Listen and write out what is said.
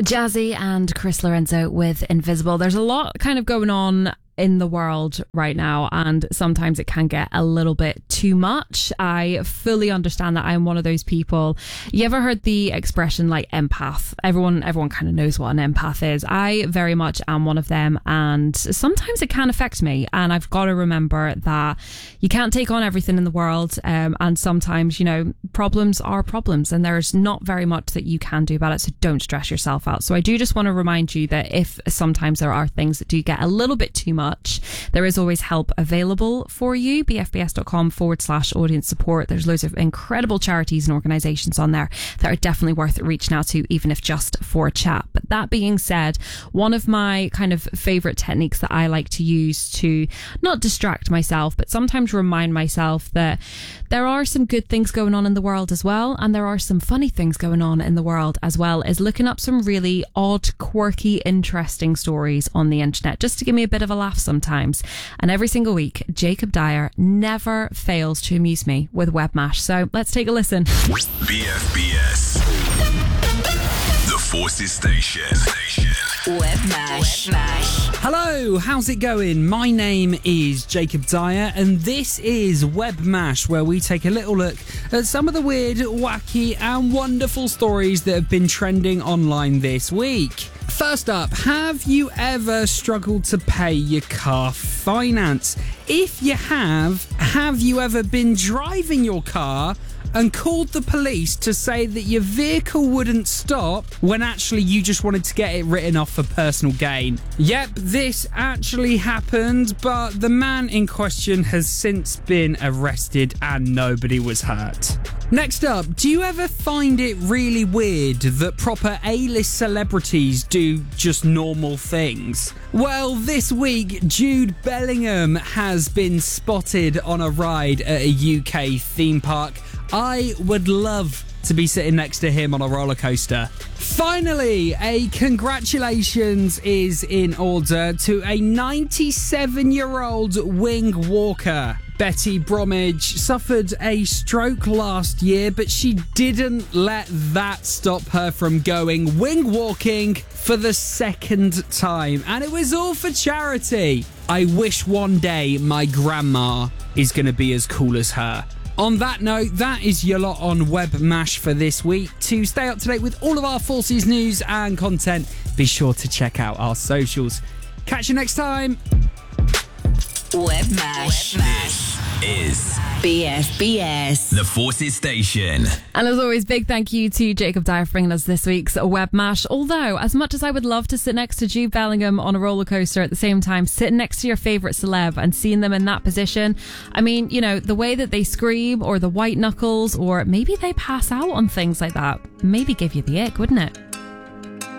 Jazzy and Chris Lorenzo with Invisible. There's a lot kind of going on in the world right now, and sometimes it can get a little bit too much. I fully understand that. I'm one of those people. You ever heard the expression like empath? Everyone kind of knows what an empath is. I very much am one of them, and sometimes it can affect me, and I've got to remember that you can't take on everything in the world, and sometimes, you know, problems are problems and there's not very much that you can do about it, so don't stress yourself out. So I do just want to remind you that if sometimes there are things that do get a little bit too much, there is always help available for you. bfbs.com/audience support. There's loads of incredible charities and organisations on there that are definitely worth reaching out to, even if just for a chat. But that being said, one of my kind of favourite techniques that I like to use to not distract myself, but sometimes remind myself that there are some good things going on in the world as well, and there are some funny things going on in the world as well, is looking up some really odd, quirky, interesting stories on the internet, just to give me a bit of a laugh sometimes. And every single week, Jacob Dyer never fails to amuse me with Webmash. So let's take a listen. BFBS, the Forces Station. Webmash. Hello, how's it going? My name is Jacob Dyer, and this is Webmash, where we take a little look at some of the weird, wacky, and wonderful stories that have been trending online this week. First up, have you ever struggled to pay your car finance? If you have you ever been driving your car and called the police to say that your vehicle wouldn't stop when actually you just wanted to get it written off for personal gain? Yep, this actually happened, but the man in question has since been arrested and nobody was hurt. Next up, do you ever find it really weird that proper A-list celebrities do just normal things? Well, this week, Jude Bellingham has been spotted on a ride at a UK theme park. I would love to be sitting next to him on a roller coaster. Finally, a congratulations is in order to a 97-year-old wing walker. Betty Bromwich suffered a stroke last year, but she didn't let that stop her from going wing walking for the second time. And it was all for charity. I wish one day my grandma is going to be as cool as her. On that note, that is your lot on Webmash for this week. To stay up to date with all of our Forces news and content, be sure to check out our socials. Catch you next time. Webmash. This is BFBS, the Forces Station. And as always, big thank you to Jacob Dyer for bringing us this week's Webmash. Although, as much as I would love to sit next to Jude Bellingham on a roller coaster, at the same time, sitting next to your favourite celeb and seeing them in that position, I mean, you know, the way that they scream, or the white knuckles, or maybe they pass out on things like that, maybe give you the ick, wouldn't it?